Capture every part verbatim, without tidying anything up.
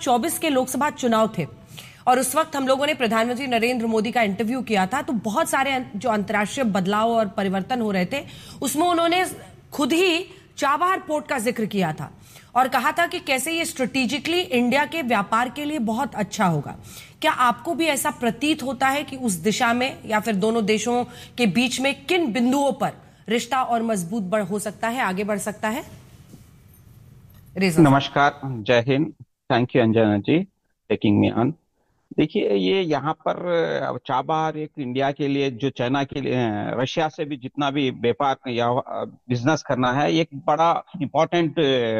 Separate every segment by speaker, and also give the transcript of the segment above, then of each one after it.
Speaker 1: चौबीस के लोकसभा चुनाव थे और उस वक्त हम लोगों ने प्रधानमंत्री नरेंद्र मोदी का इंटरव्यू किया था, तो बहुत सारे जो अंतर्राष्ट्रीय बदलाव और परिवर्तन हो रहे थे उसमें उन्होंने खुद ही चाबहार पोर्ट का जिक्र किया था और कहा था कि कैसे ये स्ट्रेटेजिकली इंडिया के व्यापार के लिए बहुत अच्छा होगा। क्या आपको भी ऐसा प्रतीत होता है कि उस दिशा में या फिर दोनों देशों के बीच में किन बिंदुओं पर रिश्ता और मजबूत बढ़ हो सकता है, आगे बढ़ सकता है?
Speaker 2: नमस्कार, जय Hind. Thank you Anjana ji taking me on. देखिए, ये यहाँ पर चाबहार एक इंडिया के लिए, जो चाइना के लिए, रशिया से भी जितना भी व्यापार या बिजनेस करना है, एक बड़ा इम्पोर्टेंट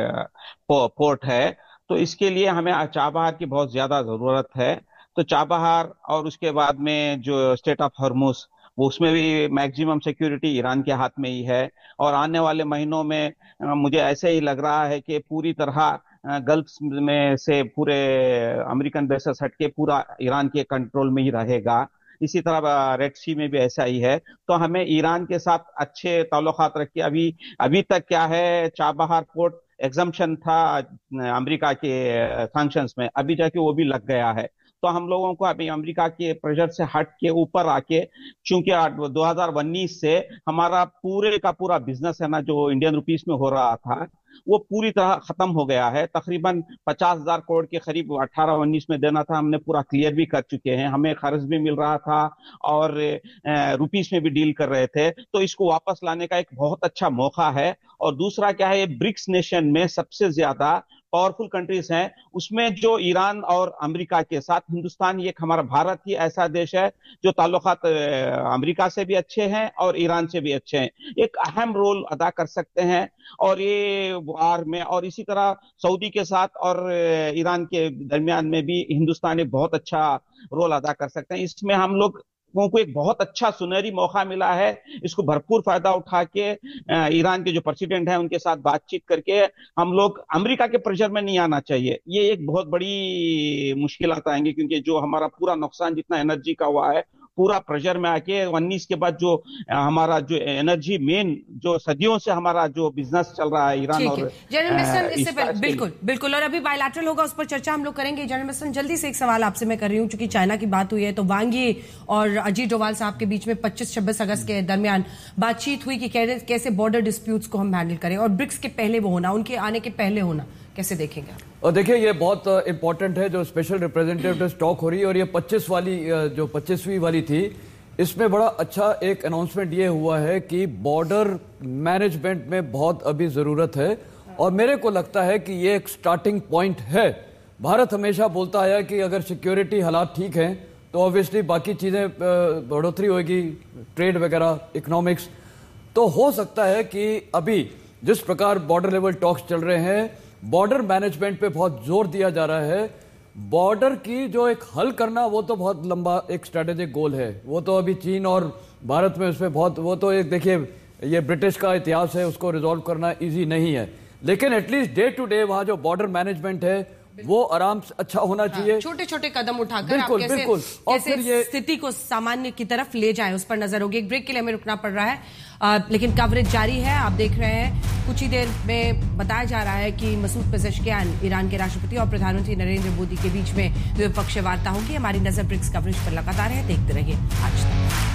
Speaker 2: पोर्ट है। तो इसके लिए हमें चाबहार की बहुत ज्यादा जरूरत है। तो चाबहार और उसके बाद में जो स्टेट ऑफ हॉर्मुज, वो उसमें भी मैक्सिमम सिक्योरिटी ईरान के हाथ में ही है। और आने वाले महीनों में मुझे ऐसे ही लग रहा है कि पूरी तरह गल्फ में से पूरे अमेरिकन बेसेस हटके पूरा ईरान के कंट्रोल में ही रहेगा। इसी तरह रेड सी में भी ऐसा ही है। तो हमें ईरान के साथ अच्छे ताल्लुकात रख के, अभी अभी तक क्या है, चाबहार पोर्ट एग्जम्पशन था अमेरिका के सैंक्शंस में, अभी जाके वो भी लग गया है। तो हम लोगों को अभी अमेरिका के प्रेशर से हट के ऊपर आके, चूंकि दो हज़ार उन्नीस से हमारा पूरे का पूरा बिजनेस है ना, जो इंडियन रुपीस में हो रहा था, वो पूरी तरह खत्म हो गया है। तकरीबन पचास हजार करोड़ के करीब अठारह उन्नीस में देना था, हमने पूरा क्लियर भी कर चुके हैं। हमें खर्च भी मिल रहा था और रुपीस में भी डील कर रहे थे। तो इसको वापस लाने का एक बहुत अच्छा मौका है। और दूसरा क्या है, ब्रिक्स नेशन में सबसे ज्यादा पावरफुल कंट्रीज हैं, उसमें जो ईरान और अमेरिका के साथ हिंदुस्तान, ये हमारा भारत ही ऐसा देश है जो ताल्लुकात अमेरिका से भी अच्छे हैं और ईरान से भी अच्छे हैं, एक अहम रोल अदा कर सकते हैं। और ये वार में, और इसी तरह सऊदी के साथ और ईरान के दरमियान में भी हिंदुस्तान एक बहुत अच्छा रोल अदा कर सकते हैं। इसमें हम लोग को एक बहुत अच्छा सुनहरी मौका मिला है। इसको भरपूर फायदा उठा के ईरान के जो प्रेसिडेंट हैं उनके साथ बातचीत करके हम लोग अमेरिका के प्रेशर में नहीं आना चाहिए। ये एक बहुत बड़ी मुश्किलात आएंगी, क्योंकि जो हमारा पूरा नुकसान जितना एनर्जी का हुआ है, पूरा प्रेशर में आके उन्नीस के बाद जो हमारा जो एनर्जी मेन, जो सदियों से हमारा जो बिजनेस चल रहा है ईरान और
Speaker 1: जनरल मिशन, इससे पहले बिल्कुल बिल्कुल और अभी बायलैटरल होगा, उस पर चर्चा हम लोग करेंगे। जनरल मिशन, जल्दी से एक सवाल आपसे मैं कर रही हूँ, क्योंकि चाइना की बात हुई है, तो वांग यी और अजीत डोवाल साहब के बीच में पच्चीस छब्बीस अगस्त के दरमियान बातचीत हुई कि कैसे बॉर्डर डिस्प्यूट्स को हम हैंडल करें, और ब्रिक्स के पहले वो होना, उनके आने के पहले होना, कैसे देखेंगे?
Speaker 3: और देखिए, ये बहुत इंपॉर्टेंट है जो स्पेशल रिप्रेजेंटेटिव टॉक हो रही है। और ये पच्चीस वाली जो पच्चीसवीं वाली थी, इसमें बड़ा अच्छा एक अनाउंसमेंट ये हुआ है कि बॉर्डर मैनेजमेंट में बहुत अभी जरूरत है। और मेरे को लगता है कि ये एक स्टार्टिंग पॉइंट है। भारत हमेशा बोलता है कि अगर सिक्योरिटी हालात ठीक हैं तो ऑब्वियसली बाकी चीजें बढ़ोतरी होगी, ट्रेड वगैरह, इकोनॉमिक्स। तो हो सकता है कि अभी जिस प्रकार बॉर्डर लेवल टॉक्स चल रहे हैं, बॉर्डर मैनेजमेंट पे बहुत जोर दिया जा रहा है। बॉर्डर की जो एक हल करना, वो तो बहुत लंबा एक स्ट्रेटेजिक गोल है। वो तो अभी चीन और भारत में उसमें बहुत, वो तो एक देखिए, ये ब्रिटिश का इतिहास है, उसको रिजॉल्व करना इजी नहीं है। लेकिन एटलीस्ट डे टू डे वहां जो बॉर्डर मैनेजमेंट है वो आराम से अच्छा होना चाहिए।
Speaker 1: छोटे छोटे कदम उठाकर
Speaker 3: बिल्कुल,
Speaker 1: आप कैसे,
Speaker 3: बिल्कुल। और
Speaker 1: कैसे
Speaker 3: फिर ये
Speaker 1: स्थिति को सामान्य की तरफ ले जाए, उस पर नजर होगी। एक ब्रेक के लिए हमें रुकना पड़ रहा है, आ, लेकिन कवरेज जारी है। आप देख रहे हैं, कुछ ही देर में बताया जा रहा है कि मसूद पेजेश्कियान, ईरान के राष्ट्रपति और प्रधानमंत्री नरेंद्र मोदी के बीच में द्विपक्षीय वार्ता होगी। हमारी नजर ब्रिक्स कवरेज पर लगातार है, देखते रहिए आज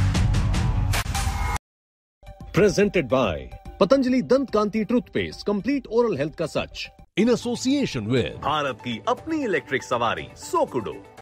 Speaker 1: तक।
Speaker 4: प्रेजेंटेड बाय पतंजलि दंत कांति टूथपेस्ट, कंप्लीट ओरल हेल्थ का सच, इन एसोसिएशन विद
Speaker 5: भारत की अपनी इलेक्ट्रिक सवारी सोकुडो।